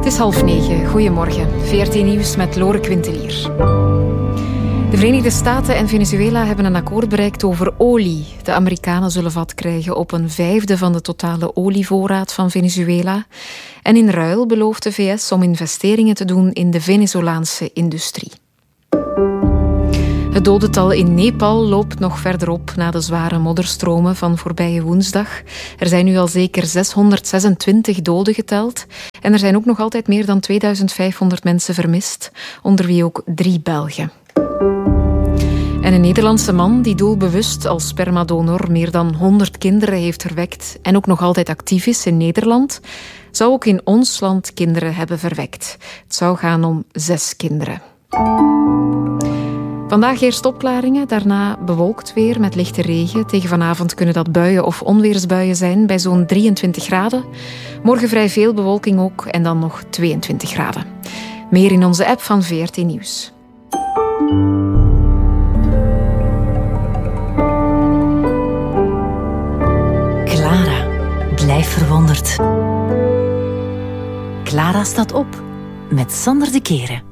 Het is 8:30. Goedemorgen. VRT Nieuws met Lore Quintelier. De Verenigde Staten en Venezuela hebben een akkoord bereikt over olie. De Amerikanen zullen vat krijgen op 1/5 van de totale olievoorraad van Venezuela. En in ruil belooft de VS om investeringen te doen in de Venezolaanse industrie. Het dodental in Nepal loopt nog verder op na de zware modderstromen van voorbije woensdag. Er zijn nu al zeker 626 doden geteld. En er zijn ook nog altijd meer dan 2500 mensen vermist, onder wie ook 3 Belgen. En een Nederlandse man die doelbewust als spermadonor meer dan 100 kinderen heeft verwekt en ook nog altijd actief is in Nederland, zou ook in ons land kinderen hebben verwekt. Het zou gaan om 6 kinderen. Vandaag eerst opklaringen, daarna bewolkt weer met lichte regen. Tegen vanavond kunnen dat buien of onweersbuien zijn bij zo'n 23 graden. Morgen vrij veel bewolking ook en dan nog 22 graden. Meer in onze app van VRT Nieuws. Clara, blijf verwonderd. Clara staat op met Sander de Keren.